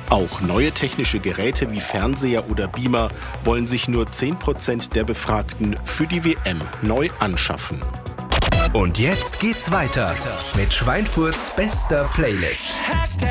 Auch neue technische Geräte wie Fernseher oder Beamer wollen sich nur 10% der Befragten für die WM neu anschaffen. Und jetzt geht's weiter mit Schweinfurts bester Playlist.